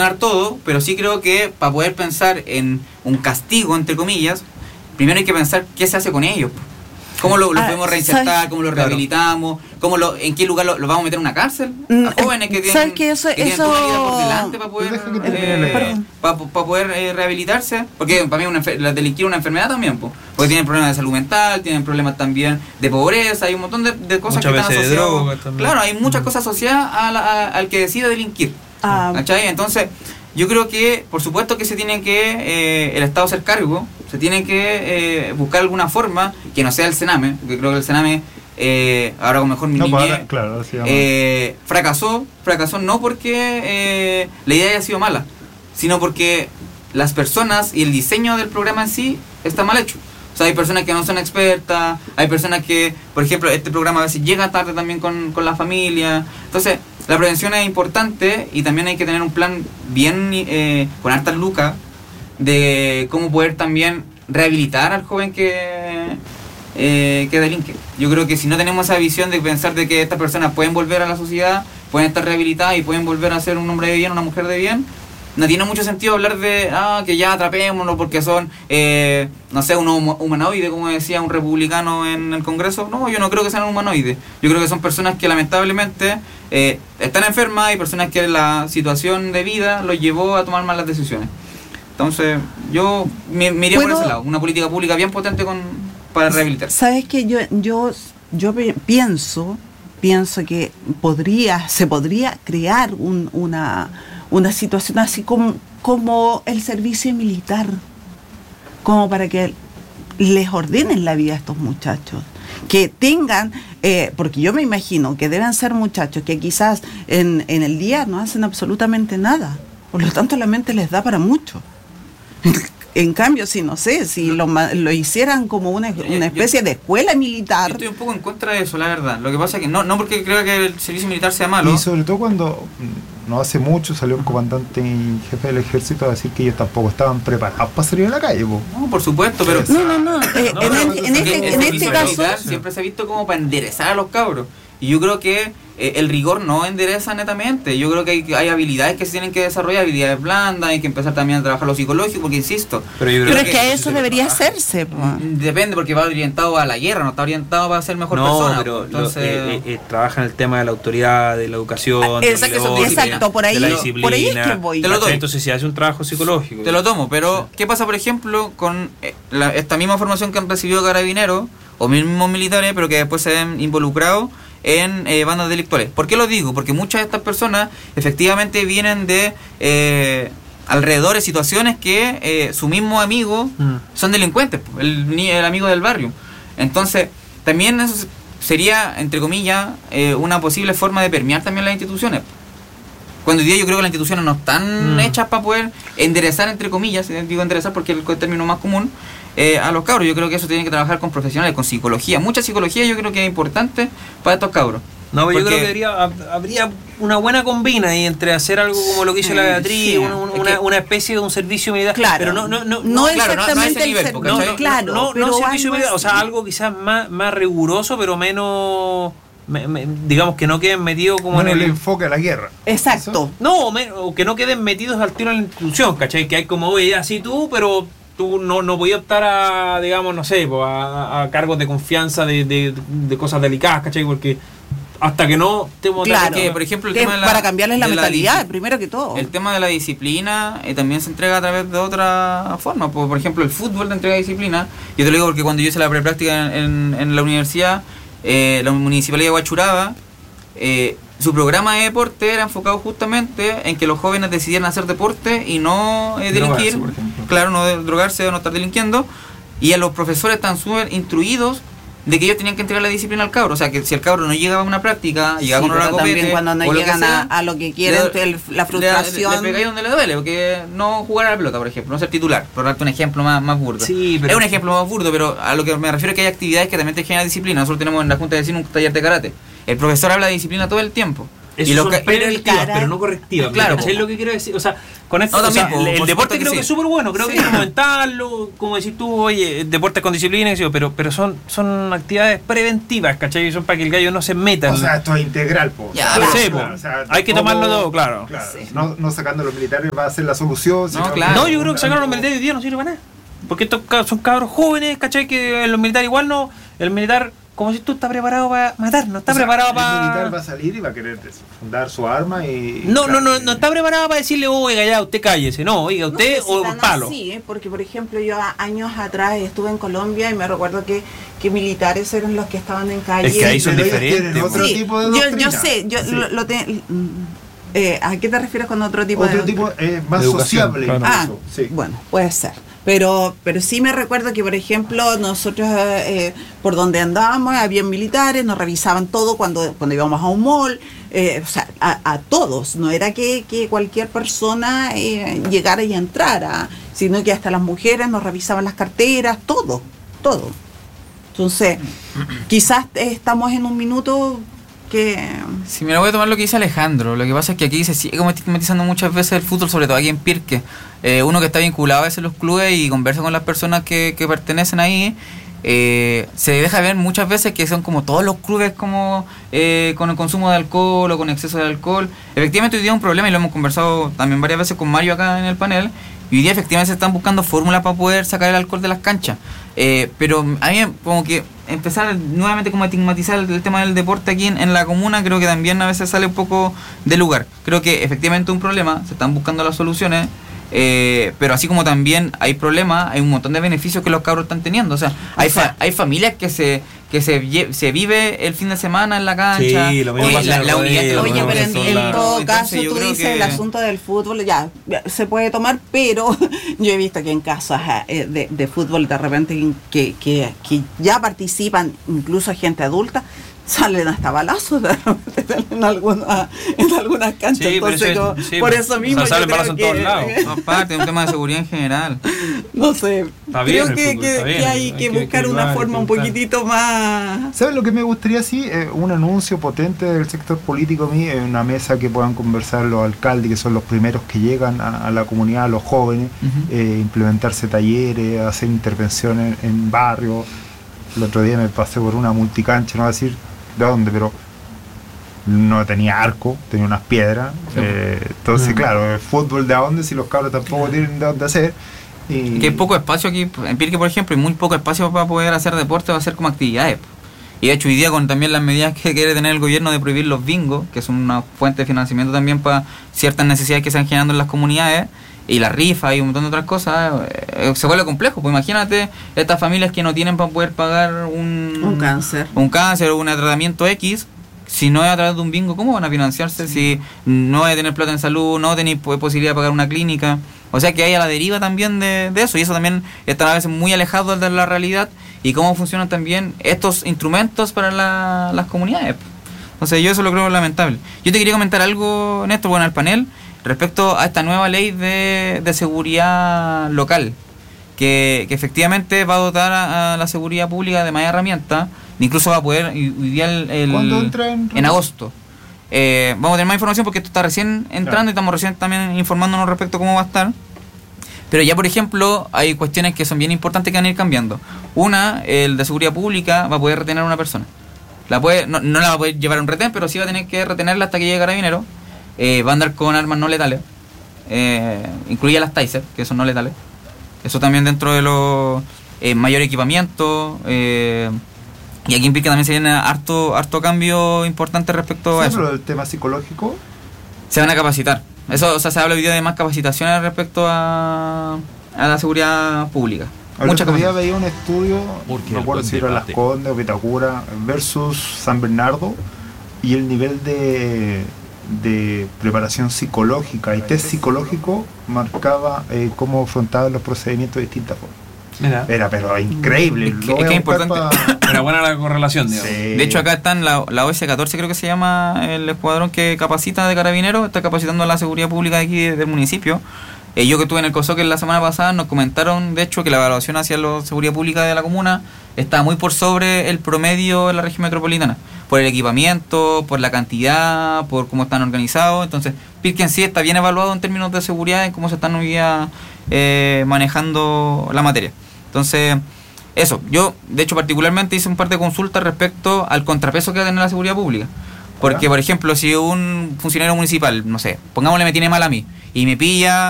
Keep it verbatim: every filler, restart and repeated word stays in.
perdonar todo, pero sí creo que para poder pensar en un castigo, entre comillas, primero hay que pensar qué se hace con ellos. ¿Cómo lo, lo ah, podemos reinsertar? ¿sabes? ¿Cómo lo rehabilitamos? ¿Cómo lo, ¿En qué lugar lo, lo vamos a meter en una cárcel? A jóvenes que tienen, ¿sabes que eso, que tienen eso... toda la vida por delante para poder, eh, para, para poder eh, rehabilitarse. Porque para mí una enfer- la delinquir es una enfermedad también, po, porque tienen problemas de salud mental, tienen problemas también de pobreza, hay un montón de, de cosas muchas que están asociadas. Claro, hay muchas mm. cosas asociadas a la, a, al que decide delinquir. Ah. ¿Cachai? Entonces, yo creo que, por supuesto que se tiene que, eh, el Estado hacer cargo, se tiene que eh, buscar alguna forma que no sea el Sename, porque creo que el Sename, eh, ahora con mejor mi no, niñez, para, claro, sí, eh, fracasó, fracasó no porque eh, la idea haya sido mala, sino porque las personas y el diseño del programa en sí está mal hecho. O sea, hay personas que no son expertas, hay personas que, por ejemplo, este programa a veces llega tarde también con, con la familia. Entonces, la prevención es importante y también hay que tener un plan bien, eh, con hartas lucas, de cómo poder también rehabilitar al joven que, eh, que delinque. Yo creo que si no tenemos esa visión de pensar de que estas personas pueden volver a la sociedad, pueden estar rehabilitadas y pueden volver a ser un hombre de bien, una mujer de bien, no tiene mucho sentido hablar de ah, que ya atrapémonos porque son, eh, no sé, unos humanoides, como decía un republicano en el Congreso. No, yo no creo que sean humanoides. Yo creo que son personas que lamentablemente eh, están enfermas y personas que la situación de vida los llevó a tomar malas decisiones. Entonces, yo me, me iría por ese lado, una política pública bien potente con para rehabilitar. ¿Sabes qué? Yo, yo, yo pienso, pienso que podría, se podría crear un, una... una situación así como, como el servicio militar, como para que les ordenen la vida a estos muchachos, que tengan, eh, porque yo me imagino que deben ser muchachos que quizás en, en el día no hacen absolutamente nada, por lo tanto la mente les da para mucho. En cambio, si no sé, si lo, lo hicieran como una, una especie yo, de escuela militar. Yo estoy un poco en contra de eso, la verdad. Lo que pasa es que no, no porque creo que el servicio militar sea malo. Y sobre todo cuando no hace mucho salió un comandante y jefe del ejército a decir que ellos tampoco estaban preparados para salir a la calle. Po. No, por supuesto, pero... No, no, no. Eh, no en, el, en, este, en este caso... Siempre se ha visto como para enderezar a los cabros. Y yo creo que eh, el rigor no endereza netamente. Yo creo que hay, hay habilidades que se tienen que desarrollar, habilidades blandas, hay que empezar también a trabajar lo psicológico, porque insisto. Pero, yo creo pero que es que a eso debería hacerse. Po. Depende, porque va orientado a la guerra, no está orientado para ser mejor no, persona. Pero entonces lo, eh, eh, trabaja en el tema de la autoridad, de la educación, exacto, de, exacto, por ahí, de la disciplina. Por ahí es que voy. Te lo tomo. Entonces se hace un trabajo psicológico. Te lo tomo, pero sí. ¿Qué pasa, por ejemplo, con eh, la, esta misma formación que han recibido carabineros o mismos militares, pero que después se ven involucrados en eh, bandas delictuales? ¿Por qué lo digo? Porque muchas de estas personas efectivamente vienen de eh, alrededores, situaciones que eh, su mismo amigo mm. son delincuentes, el, el amigo del barrio. Entonces, también eso sería, entre comillas, eh, una posible forma de permear también las instituciones. Cuando hoy día yo creo que las instituciones no están mm. hechas para poder enderezar, entre comillas, digo enderezar porque es el término más común, Eh, a los cabros. Yo creo que eso tiene que trabajar con profesionales, con psicología, mucha psicología. Yo creo que es importante para estos cabros. No, pero yo creo que habría, habría una buena combina ahí entre hacer algo como lo que hizo la Beatriz, sí, una, una, una especie de un servicio militar, claro, pero no no no, no, no exactamente claro, no, no nivel, el porque, no, no, claro, no, pero no servicio militar, así. o sea, algo quizás más más riguroso, pero menos me, me, digamos que no queden metidos como no en el, el enfoque a la guerra. Exacto. ¿Eso? No, o, me, o que no queden metidos al tiro en la institución, ¿cachai? Que hay como, oye, así tú, pero tú no, no podías optar a, digamos, no sé, a, a cargos de confianza de, de, de cosas delicadas, ¿cachai? Porque hasta que no te claro, que, por ejemplo, el tema de la, para cambiarles la mentalidad, la, primero que todo. El tema de la disciplina eh, también se entrega a través de otra forma. Por, por ejemplo, el fútbol te entrega disciplina. Yo te lo digo porque cuando yo hice la prepráctica en, en, en la universidad, eh, la Municipalidad de Huachuraba, eh, su programa de deporte era enfocado justamente en que los jóvenes decidieran hacer deporte y no eh, delinquir, claro, no de, drogarse o no estar delinquiendo, y a los profesores están súper instruidos de que ellos tenían que entregar la disciplina al cabro. O sea, que si el cabro no llegaba a una práctica, llegaba sí, con una copete, también cuando no llegan sea, a, a lo que quieren, le, el, la frustración. Le, le, le pegáis donde le duele, porque no jugar a la pelota, por ejemplo, no ser titular, por darte un ejemplo más, más burdo. Sí, pero... Es un ejemplo más burdo, pero a lo que me refiero es que hay actividades que también te generan disciplina. Nosotros tenemos en la Junta de Vecinos un taller de karate. El profesor habla de disciplina todo el tiempo. Eso Y lo son que- preventivas, pero el pero no correctivas. Claro, ¿Cachai po. lo que quiero decir? O sea, con esto, No, o sea, también, po, el, el por deporte supuesto creo que que, sí. es súper bueno, creo Sí. que hay que comentarlo, como decís tú, oye, deporte con disciplina, qué sé yo, pero, pero son, son actividades preventivas, ¿cachai? Son para que el gallo no se meta. O sea, esto es integral, po. Ya, Claro, sí, po. claro, o sea, Hay que tampoco- tomarlo todo, claro. Claro, Sí. no, no sacando a los militares va a ser la solución. sino claro. No, yo creo que sacar a los militares hoy día no sirve para nada. Porque estos ca- son cabros jóvenes, ¿cachai? Que los militares igual no. El militar, como si tú estás preparado para matar, no está O sea, preparado el militar va para. a salir y va a querer fundar su arma y... No, no, claro, no, no está preparado para decirle, oiga, ya, usted cállese. No, oiga, No usted sé si o tan palo. así, ¿eh? Porque por ejemplo yo a- años atrás estuve en Colombia y me recuerdo que, que militares eran los que estaban en calle. Es que ahí son Pero ellos diferentes, tienen otro Sí, tipo de yo, doctrina. yo sé, yo Sí. lo, lo te- mm, eh, ¿a qué te refieres con otro tipo Otro de tipo eh, más Educación, sociable claro. Ah, incluso. Sí. bueno, puede ser. Pero, pero sí me recuerdo que, por ejemplo, nosotros eh, eh, por donde andábamos había militares, nos revisaban todo cuando, cuando íbamos a un mall, eh, o sea, a, a todos. No era que, que cualquier persona eh, llegara y entrara, sino que hasta las mujeres nos revisaban las carteras, todo, todo. Entonces, quizás eh, estamos en un minuto que... Si me lo voy a tomar lo que dice Alejandro, lo que pasa es que aquí se sigue como estigmatizando muchas veces el fútbol, sobre todo aquí en Pirque. Eh, uno que está vinculado a veces en los clubes y conversa con las personas que, que pertenecen ahí, eh, se deja ver muchas veces que son como todos los clubes como eh, con el consumo de alcohol o con exceso de alcohol. Efectivamente hoy día es un problema y lo hemos conversado también varias veces con Mario acá en el panel. Y hoy día efectivamente se están buscando fórmulas para poder sacar el alcohol de las canchas. Eh, pero a mí como que empezar nuevamente como a estigmatizar el, el tema del deporte aquí en, en la comuna, creo que también a veces sale un poco de lugar. Creo que efectivamente es un problema, se están buscando las soluciones, eh, pero así como también hay problemas, hay un montón de beneficios que los cabros están teniendo. O sea, hay, O sea, fa- hay familias que se que se, lle- se vive el fin de semana en la cancha. Sí, lo mismo Oye, pasa la, en el la unidad de los Oye, Bueno, pero en, eso, en claro. todo Entonces, caso, yo tú creo dices que- el asunto del fútbol, ya, ya, se puede tomar, pero yo he visto que en casos eh, de, de fútbol de repente que, que, que ya participan incluso gente adulta, salen hasta balazos de repente en algunas, en algunas canchas. Sí, pero Entonces, eso- como- sí, por pero- eso o sea, mismo salen yo balazos creo en todos lados. que, No, aparte, es un tema de seguridad en general. no sé, Está bien creo el que, fútbol, que- está bien, que hay hay que que buscar una equilibrar, hay forma que un buscar. poquitito más... ¿Sabes lo que me gustaría? Sí, eh, un anuncio potente del sector político a mí, en una mesa que puedan conversar los alcaldes, que son los primeros que llegan a, a la comunidad, a los jóvenes, Ujú. eh, implementarse talleres, hacer intervenciones en, en barrios. El otro día me pasé por una multicancha, no voy a decir de dónde, pero no tenía arco, tenía unas piedras. eh, entonces, Mm. claro, el fútbol de a dónde si los cabros tampoco tienen de dónde hacer. Y Que hay poco espacio aquí, en Pirque por ejemplo, y muy poco espacio para poder hacer deporte o hacer como actividades. Y de hecho hoy día con también las medidas que quiere tener el gobierno de prohibir los bingos, que son una fuente de financiamiento también para ciertas necesidades que se están generando en las comunidades, y la rifa y un montón de otras cosas, eh, se vuelve complejo. Pues imagínate estas familias que no tienen para poder pagar un, Un cáncer. un cáncer o un tratamiento X. Si no es a través de un bingo, ¿cómo van a financiarse? Si no van a tener plata en salud, no tenéis pues, posibilidad de pagar una clínica. O sea que hay a la deriva también de, de eso. Y eso también está a veces muy alejado de la realidad. Y cómo funcionan también estos instrumentos para la- las comunidades. Entonces yo eso lo creo lamentable. Yo te quería comentar algo, Néstor, bueno, al panel, respecto a esta nueva ley de, de seguridad local. Que, que efectivamente va a dotar a, a la seguridad pública de más herramientas. Incluso va a poder, y hoy día el, el- ¿Cuándo entra en- en agosto. Eh, vamos a tener más información porque esto está recién entrando Claro. y estamos recién también informándonos respecto a cómo va a estar. Pero ya, por ejemplo, hay cuestiones que son bien importantes que van a ir cambiando. Una, el de seguridad pública va a poder retener a una persona. La puede, no, no la va a poder llevar a un retén, pero sí va a tener que retenerla hasta que llegue Carabinero. Eh, va a andar con armas no letales, eh, incluye las Taser, que son no letales. Eso también dentro de los eh, mayor equipamiento. Eh, y aquí en Pirque también se viene harto, harto cambio importante respecto a Sí, eso. pero el tema psicológico, Se van a capacitar. Eso, o sea, se habla hoy día de más capacitaciones respecto a, a la seguridad pública. el Mucha otro día capacitación. veía un estudio, Porque no el recuerdo buen si era Las debate. Condes o Vitacura versus San Bernardo, y el nivel de, de preparación psicológica y test psicológico marcaba eh, cómo afrontaban los procedimientos de distintas formas. Mira, Era pero increíble. Es que- Lo es voy a que es buscar importante. pa- era buena la correlación, digamos. Sí. De hecho, acá están la, la O S catorce, creo que se llama el escuadrón que capacita de carabineros, está capacitando a la seguridad pública de aquí del municipio. Eh, yo que estuve en el COSOC la semana pasada, nos comentaron, de hecho, que la evaluación hacia la seguridad pública de la comuna está muy por sobre el promedio en la región metropolitana. por el equipamiento, por la cantidad, por cómo están organizados. Entonces, Pirque en sí está bien evaluado en términos de seguridad, en cómo se están hoy día eh, manejando la materia. Entonces, eso, yo de hecho particularmente hice un par de consultas respecto al contrapeso que va a tener la seguridad pública. Porque, por ejemplo, si un funcionario municipal, no sé, pongámosle me tiene mal a mí, y me pilla